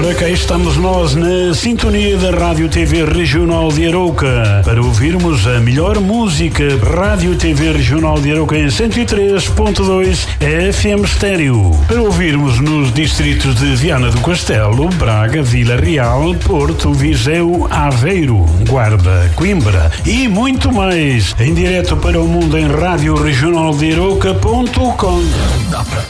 Ora, cá estamos nós na sintonia da Rádio TV Regional de Arouca para ouvirmos a melhor música. Rádio TV Regional de Arouca em 103.2 FM Estéreo. Para ouvirmos nos distritos de Viana do Castelo, Braga, Vila Real, Porto, Viseu, Aveiro, Guarda, Coimbra e muito mais. Em direto para o mundo em radioregionaldearouca.com. Dá para